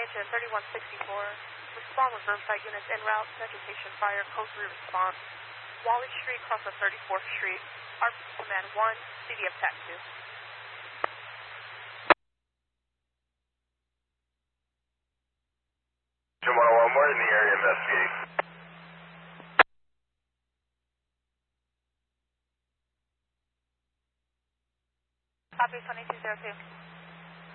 to 3164. Respond with Riverside units en route, vegetation fire, code 3 response. Wally Street, cross of 34th Street. RP Command 1, City of Tattoo. Jim 101, we're in the area investigating. Copy 2202.